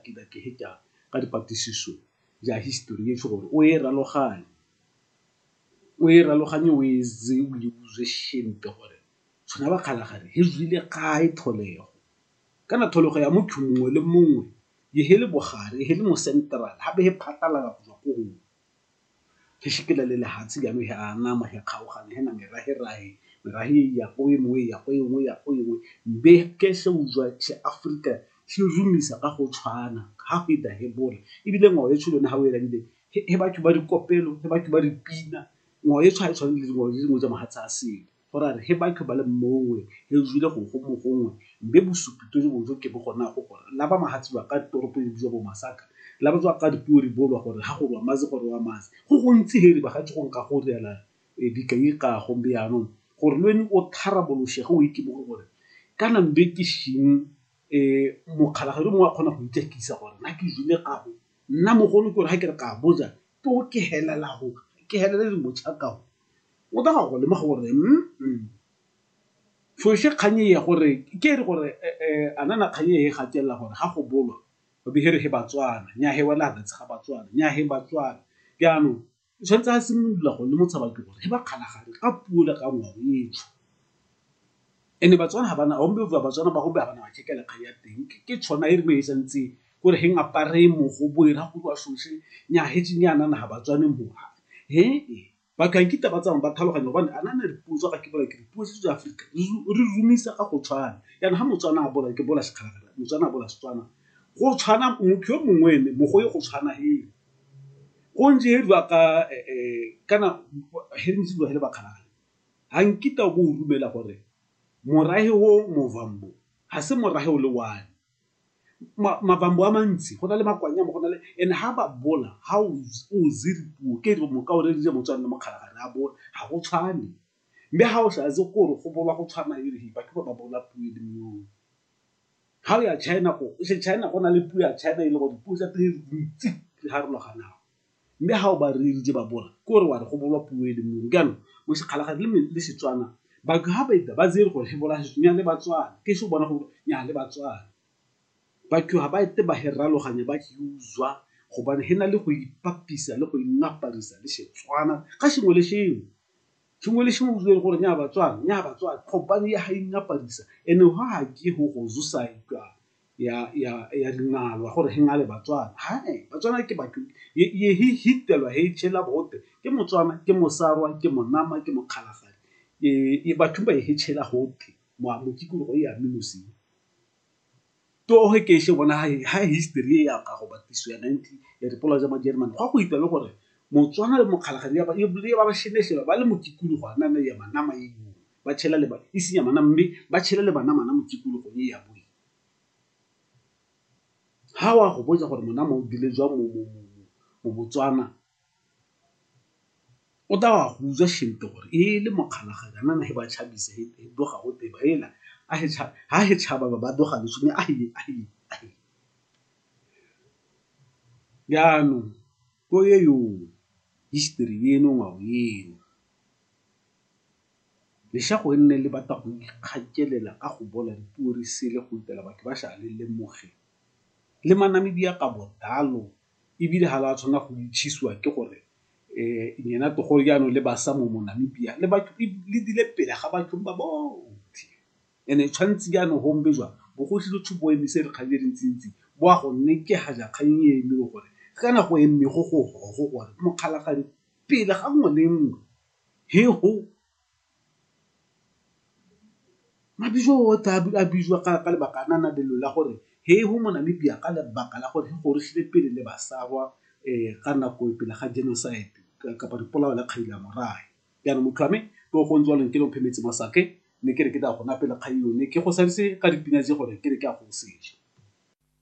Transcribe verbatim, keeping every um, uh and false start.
ke da ke hetja ka dipatlisiso ja history e gore o e raloganye o e raloganye o e ze o e uze shente gore tshwana ba kgalagare he zwile kae tholego kana tholego ya motho mongwe le mongwe ye hele bogare hele mo central ha be he phatalala go tswa go go ke shikela le le hatsi ya no he ana ma he kgaogane he na merahe rahe merahe ya go e moe ya go e moe ya go e moe be ke se uzwa se Africa se rumisa ka go tshwana ha go ida he bola ibile ngwa ye tsholo na ha o era dile he ba tšwa ba dikopelo he ba tšwa ba dipina ngwa ye tshwa e tshwana le ngwa le ngwa tsa mahatsa a sele gore re he ba tšwa ba le mongwe he zwile go go mo gongwe mbe bosupito jo bo ke bo gona go gore la ba mahatsi ba ka toropo e bua bo masaka la ba tswa ka dipuo di bolwa gore ha go rwa mazi gore wa mazi go go ntse heri ba ga tšho nka go reala e dikai ka go mbe yanong gore lweni o tharaboloshe go ike mo gore kana mbe ke shing e mokgalagadi mo a kgona go itekisa gore na ke zwile ka go nna mogolo ke gore ha ke re ka boja to ke helela go ke helela le motšhakao o da go le mo gore mm fo she khanye ya gore ke re gore anana khanye he gatela gore ha go bolwa ba behere he batswana nya he wala ga tsa batswana nya he batswana ke ano tshwantse a simolola go le motshaba ke gore he ba kgalagadi ka puo le ka ngwao yetso ene batswana ha bana ombe ba batswana ba go be bana ba tshekela khaya teng ke tshona e re me sentse gore he ngapare mo go boira go wa shoshe nya he tsinyana na ha batswane mo he ba ka nkita ba tsang ba tlhaloganya bana anana re puo ka ke bola ke puo tsa Africa re rumisa ka go tshwana yana ha motswana a bola ke bola sekhalagala motswana a bola setswana go tshwana motho yo mongwe ne mo go ye go tshwana he go nje he dwa ka kana he ntse dwa hele ba khalagala ha nkita go rumela gore morahe ho Movambo ha se morahe o le one mavambo a mantsi go na le makwanya mo go na le ene ha ba bola ha o ziri puo ke mo ka o re le motswana le mokgalagane a bola ha go tshwane mbe ha o sa ze gore go bola go tshwana e re ba ke ba bola puo le mo ha ya China go se China go na le puo ya China e le go puo tsa teng ntsi ha re logana mbe ha o ba re je ba bola ke gore wa re go bola puo le mo gano mo se kgalagane le le Setswana ba ga ba ida ba zere gore he bola nya le batswana ke se bona go nya le batswana ba ke ha ba ite ba heraloganya ba ke uzwa go bana hena le go ipapisa le go inaparisa le Setswana ka sengwe le sengwe sengwe le sengwe go gore nya batswana nya batswana khopane ya ha inaparisa ene ha ha ke go go zusa ka ya ya ya dinalwa gore he ngale batswana ha eh batswana ke ba ye hi hitelwa he tshela bote ke motswana ke mosarwa ke monama ke mokgalagadi e batho ba e tshela hote mo motsikolo go ya minusi to he ke she bona ha history ya ka go batiso ya nineteen ya dipola tsa ma German go go itwa le gore motswana le mokgalagadi ya ba e ba ba sheneshela ba le motsikolo go ana ya manama e ba tshela le ba isi ya manama mme ba tshela le bana mana motsikolo go ya boi ha wa go botsa gore monama o dile jwa mo mo Botswana o da wa go utswa shente gore e le mokgalagadi ana na he ba tshabisa he doga go teba ela a he tsha ha he tshaba ba doga le tsone a he a he a he ya no go ye yo history yeno ngwa yeno le sha go nne le bata go ikgakelela ka go bola dipuo re sele go itela batho ba sha le le moge le manamibia ka bodalo e bile ha la tshwana go itshiswa ke gore eh nyena to go yana le ba sa mo Namibia le ba le dile pele ga ba tšhumba bothi ene tshwantsi yana ho mbejwa bo go tlile tshubo e mise re kgale ntsi bo a go nne ke ha ja khanye e le gore kana go emme go go go gore mokgalagadi pele ga ngwe le ngwe he ho mabijo o ta a bijwa ka ka le bakana na dilo la gore he ho mo Namibia ka le baka la gore go re hlile pele le basarwa eh kana go pele ga genocide ka pa dipola la khaila morae yana motho ame go go ntswa leng ke lo phemetse masake ne ke re ke da go na pele khayo ne ke go sa se ka dipina tse gore ke re ke a go seja